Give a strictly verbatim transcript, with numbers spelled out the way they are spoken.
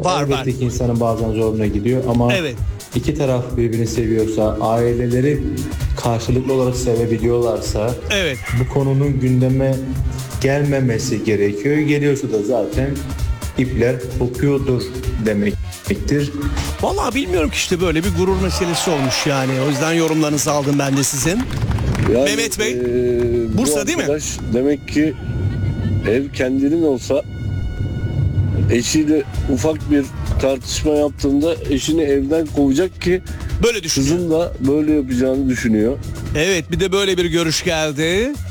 Var, elbette var. ki insanın bazen zoruna gidiyor ama Evet. iki taraf birbirini seviyorsa, aileleri karşılıklı olarak sevebiliyorlarsa Evet. bu konunun gündeme gelmemesi gerekiyor. Geliyorsa da zaten ipler kopuyordur demektir. Vallahi bilmiyorum ki işte böyle bir gurur meselesi olmuş yani. O yüzden yorumlarınızı aldım ben de sizin. Yani, Mehmet Bey, eee, Bursa bu değil mi? arkadaş demek ki ev kendinin olsa eşiyle ufak bir tartışma yaptığında eşini evden kovacak ki Böyle düşünüyor. kızın da böyle yapacağını düşünüyor. Evet, bir de böyle bir görüş geldi.